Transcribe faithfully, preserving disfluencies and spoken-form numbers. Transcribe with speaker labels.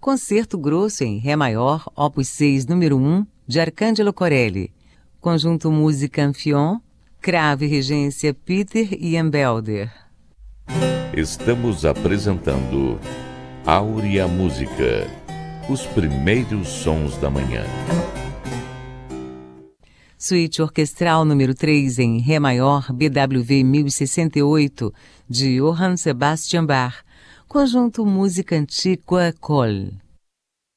Speaker 1: Concerto Grosso em Ré maior, opus seis, número um, de Arcangelo Corelli. Conjunto Música Amphion, Crave Regência Peter Ian Belder.
Speaker 2: Estamos apresentando Áurea Música, os primeiros sons da manhã.
Speaker 1: Suíte Orquestral número três em Ré maior, B W V mil e sessenta e oito, de Johann Sebastian Bach. Conjunto Música Antiqua Col.